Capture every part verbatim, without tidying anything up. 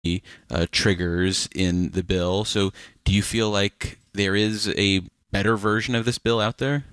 uh, triggers in the bill. So do you feel like there is a better version of this bill out there?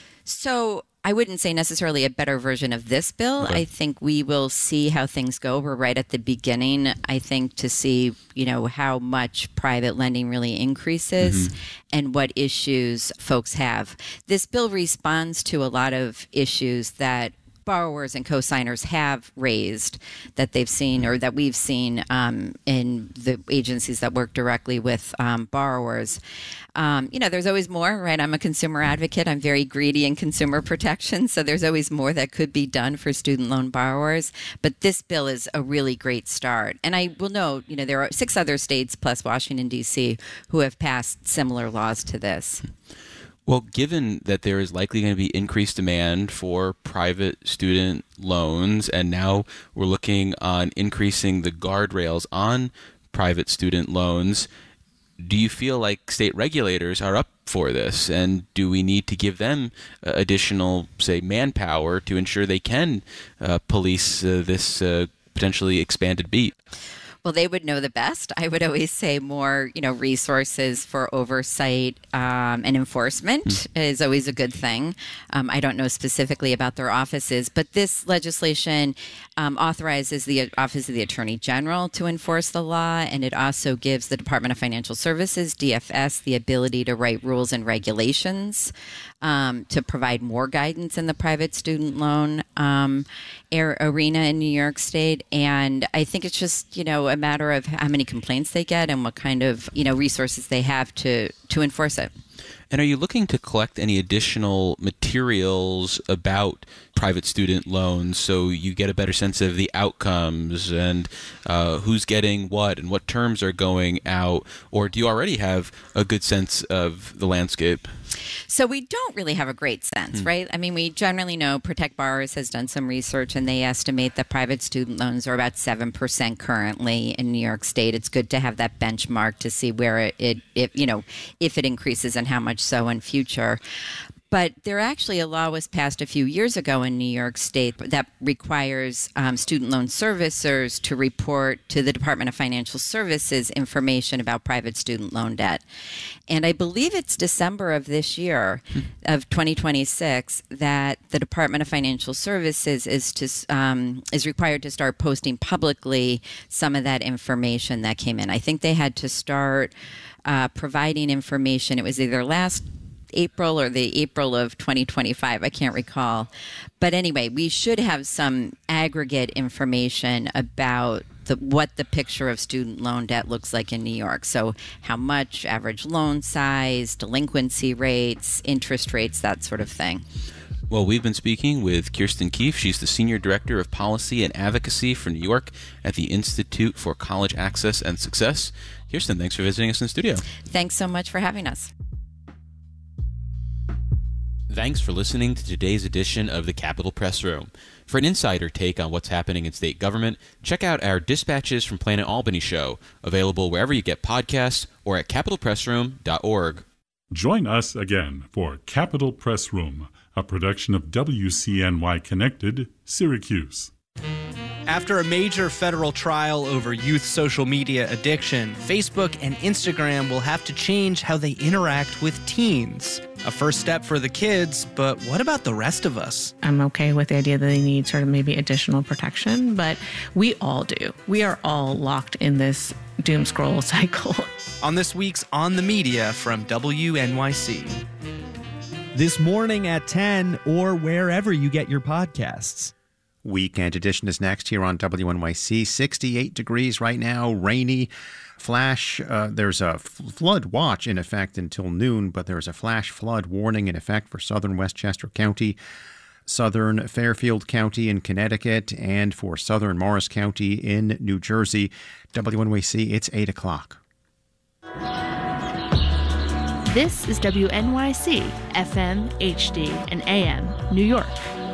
So I wouldn't say necessarily a better version of this bill. Okay. I think we will see how things go. We're right at the beginning, I think, to see, you know, how much private lending really increases mm-hmm. and what issues folks have. This bill responds to a lot of issues that borrowers and co-signers have raised that they've seen or that we've seen um, in the agencies that work directly with um, borrowers. Um, you know, there's always more, right? I'm a consumer advocate. I'm very greedy in consumer protection. So there's always more that could be done for student loan borrowers. But this bill is a really great start. And I will note, you know, there are six other states plus Washington, D C who have passed similar laws to this. Well, given that there is likely going to be increased demand for private student loans, and now we're looking on increasing the guardrails on private student loans, do you feel like state regulators are up for this? And do we need to give them uh, additional, say, manpower to ensure they can uh, police uh, this uh, potentially expanded beat? Well, they would know the best. I would always say more, you know, resources for oversight um, and enforcement mm. is always a good thing. Um, I don't know specifically about their offices, but this legislation um, authorizes the Office of the Attorney General to enforce the law, and it also gives the Department of Financial Services, D F S, the ability to write rules and regulations um, to provide more guidance in the private student loan um, air, arena in New York State. And I think it's just, you know, a matter of how many complaints they get and what kind of, you know, resources they have to, to enforce it. And are you looking to collect any additional materials about private student loans so you get a better sense of the outcomes and uh, who's getting what and what terms are going out? Or do you already have a good sense of the landscape? So we don't really have a great sense, hmm. right? I mean, we generally know Protect Borrowers has done some research, and they estimate that private student loans are about seven percent currently in New York State. It's good to have that benchmark to see where it, it if, you know, if it increases and how much so in future. But there actually a law was passed a few years ago in New York State that requires um, student loan servicers to report to the Department of Financial Services information about private student loan debt. And I believe it's December of this year, hmm. of twenty twenty-six, that the Department of Financial Services is to um, is required to start posting publicly some of that information that came in. I think they had to start uh, providing information. It was either last April or the April of twenty twenty-five. I can't recall. But anyway, we should have some aggregate information about the, what the picture of student loan debt looks like in New York. So how much, average loan size, delinquency rates, interest rates, that sort of thing. Well, we've been speaking with Kirsten Keefe. She's the Senior Director of Policy and Advocacy for New York at the Institute for College Access and Success. Kirsten, thanks for visiting us in the studio. Thanks so much for having us. Thanks for listening to today's edition of the Capitol Press Room. For an insider take on what's happening in state government, check out our Dispatches from Planet Albany show, available wherever you get podcasts or at capitol press room dot org. Join us again for Capitol Press Room, a production of W C N Y Connected, Syracuse. After a major federal trial over youth social media addiction, Facebook and Instagram will have to change how they interact with teens. A first step for the kids, but what about the rest of us? I'm okay with the idea that they need sort of maybe additional protection, but we all do. We are all locked in this doom scroll cycle. On this week's On the Media from W N Y C. This morning at ten or wherever you get your podcasts. Weekend edition is next here on W N Y C. sixty-eight degrees right now, rainy. Flash, uh, there's a f- flood watch in effect until noon, but there's a flash flood warning in effect for southern Westchester County, southern Fairfield County in Connecticut, and for southern Morris County in New Jersey. W N Y C, it's eight o'clock. This is W N Y C, F M, H D, and A M, New York.